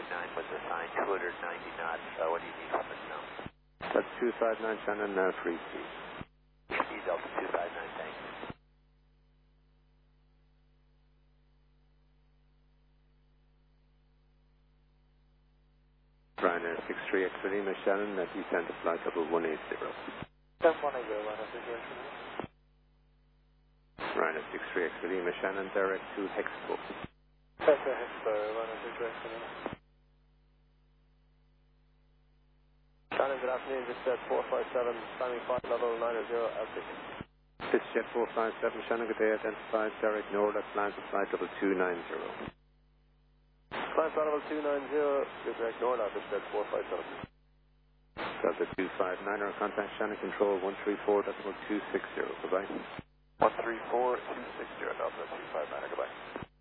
was assigned 290 knots. What do you need from us now? That's 259 Shannon, now free speed. Speed Delta 259, thanks. Ryanair 63X for Lima Shannon, descend to flight level 180. 180, Ryanair 63X. Ryanair 63X for Lima Shannon, direct to Hexpo. Delta Hexpo, Ryanair 63X. Shannon, good afternoon, this is 457, climbing flight level 90, altitude. This is Jet 457, Shannon, good day, identified, direct Norla, plan to flight level 290. Climb flight level 290, good direct Norla, this is 457. Delta 259, our contact Shannon, control 134.260, goodbye. 134.260, Delta 259, goodbye.